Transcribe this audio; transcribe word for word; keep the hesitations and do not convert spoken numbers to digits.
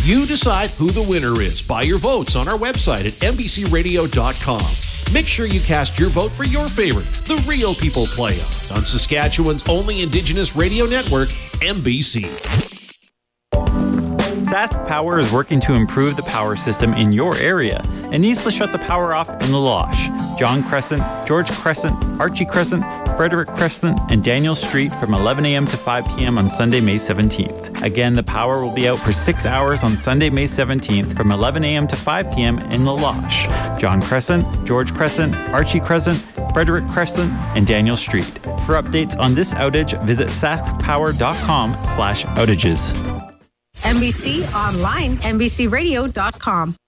You decide who the winner is by your votes on our website at N B C radio dot com. Make sure you cast your vote for your favorite, the Real People Play-Out, on Saskatchewan's only Indigenous radio network, N B C. Sask Power is working to improve the power system in your area and needs to shut the power off in La Loche, John Crescent, George Crescent, Archie Crescent, Frederick Crescent, and Daniel Street from eleven a.m. to five p.m. on Sunday, May seventeenth. Again, the power will be out for six hours on Sunday, May seventeenth from eleven a.m. to five p.m. in La Loche, John Crescent, George Crescent, Archie Crescent, Frederick Crescent, and Daniel Street. For updates on this outage, visit sask power dot com slash outages. N B C online, N B C radio dot com.